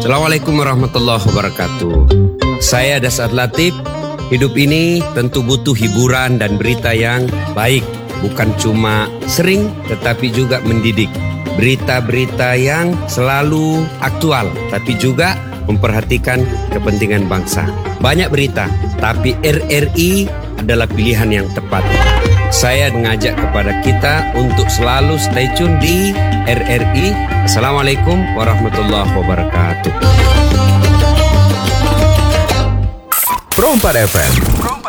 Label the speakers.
Speaker 1: Assalamualaikum warahmatullahi wabarakatuh. Saya Dasar Latif. Hidup ini tentu butuh hiburan dan berita yang baik. Bukan cuma sering tetapi juga mendidik. Berita-berita yang selalu aktual tapi juga memperhatikan kepentingan bangsa. Banyak berita, tapi RRI adalah pilihan yang tepat. Saya mengajak kepada kita untuk selalu stay tune di RRI. Assalamualaikum warahmatullahi wabarakatuh.
Speaker 2: Pro 4 FM.